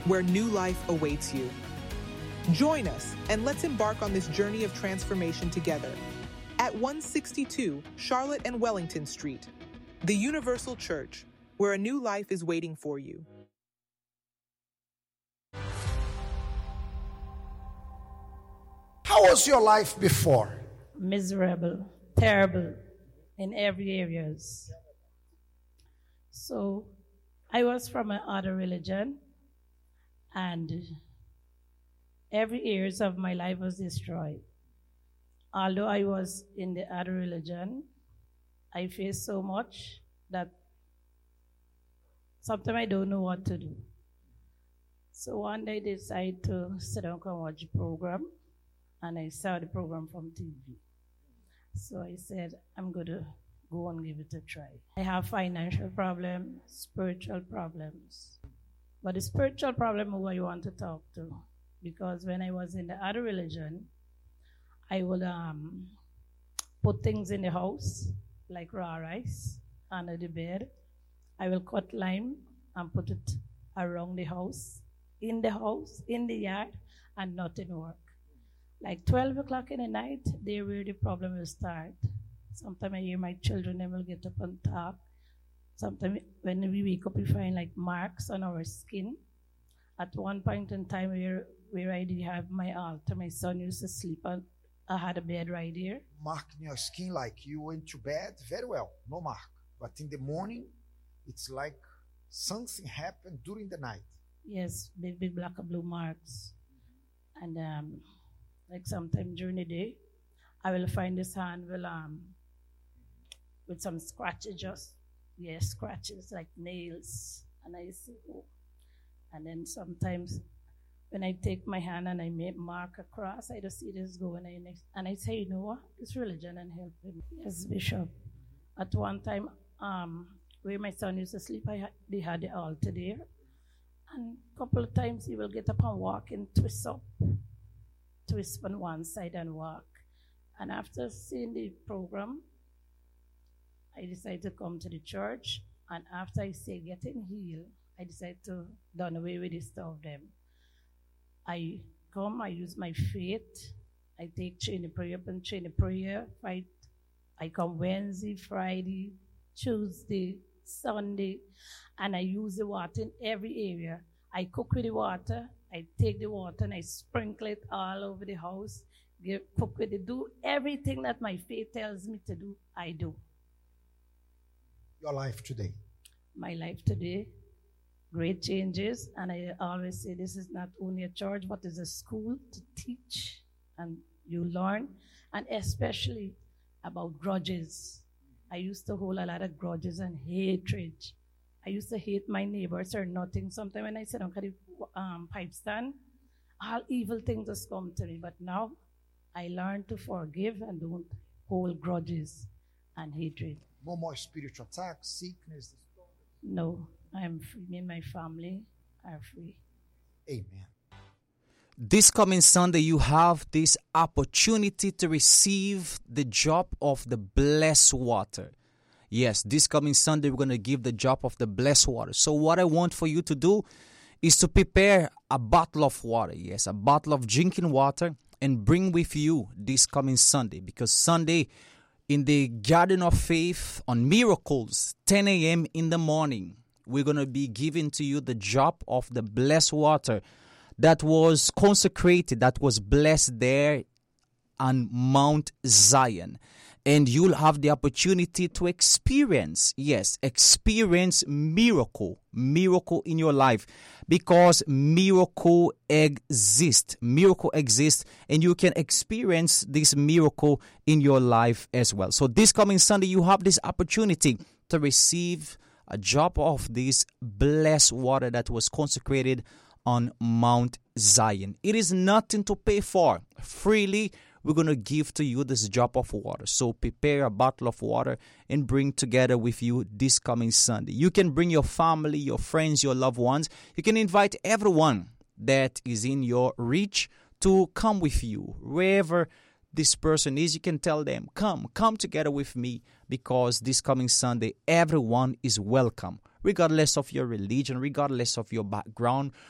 where new life awaits you. Join us and let's embark on this journey of transformation together at 162 Charlotte and Wellington Street, the Universal Church, where a new life is waiting for you. How was your life before? Miserable, terrible in every areas. So I was from another religion, and every areas of my life was destroyed. Although I was in the other religion, I faced so much that sometimes I don't know what to do. So one day I decided to sit down and watch the program, and I saw the program from TV. So I said, I'm going to go and give it a try. I have financial problems, spiritual problems. But the spiritual problem is who I want to talk to. Because when I was in the other religion, I would put things in the house, like raw rice, under the bed. I will cut lime and put it around the house, in the yard, and nothing work. Like 12 o'clock in the night, there where the problem will start. Sometimes I hear my children, they will get up and talk. Sometimes when we wake up, we find like marks on our skin. At one point in time where I did have my altar, my son used to sleep on, I had a bed right here. Mark in your skin like you went to bed very well, no mark. But in the morning, it's like something happened during the night. Yes, big black and blue marks. And like sometime during the day, I will find this hand with some scratches, scratches like nails. And I say, oh. And then sometimes when I take my hand and I make mark across, I just see this going, and I say, you know what, this religion and help him. Yes, Bishop. At one time, where my son used to sleep, they had the altar there. And a couple of times he will get up and walk and twist on one side and walk. And after seeing the program, I decided to come to the church. And after I say getting healed, I decided to done away with the stuff of them. I use my faith. I take chain of prayer, fight. I come Wednesday, Friday, Tuesday, Sunday, and I use the water in every area. I cook with the water. I take the water and I sprinkle it all over the house. Cook with it. Do everything that my faith tells me to do, I do. Your life today? My life today, great changes. And I always say this is not only a church, but it's a school to teach and you learn. And especially about grudges. I used to hold a lot of grudges and hatred. I used to hate my neighbors or nothing. Sometimes when I sit on the pipe stand, all evil things just come to me. But now I learn to forgive and don't hold grudges and hatred. No more spiritual attacks, sickness. No, I am free. Me and my family are free. Amen. This coming Sunday, you have this opportunity to receive the drop of the blessed water. Yes, this coming Sunday, we're going to give the drop of the blessed water. So what I want for you to do is to prepare a bottle of water. Yes, a bottle of drinking water, and bring with you this coming Sunday. Because Sunday, in the Garden of Faith on Miracles, 10 a.m. in the morning, we're going to be giving to you the drop of the blessed water that was consecrated, that was blessed there on Mount Zion. And you'll have the opportunity to experience miracle in your life, because miracle exists, and you can experience this miracle in your life as well. So this coming Sunday, you have this opportunity to receive a drop of this blessed water that was consecrated on Mount Zion. It is nothing to pay for. Freely, we're going to give to you this drop of water. So prepare a bottle of water and bring together with you this coming Sunday. You can bring your family, your friends, your loved ones. You can invite everyone that is in your reach to come with you. Wherever this person is, you can tell them, come together with me, because this coming Sunday, everyone is welcome. Regardless of your religion, regardless of your background,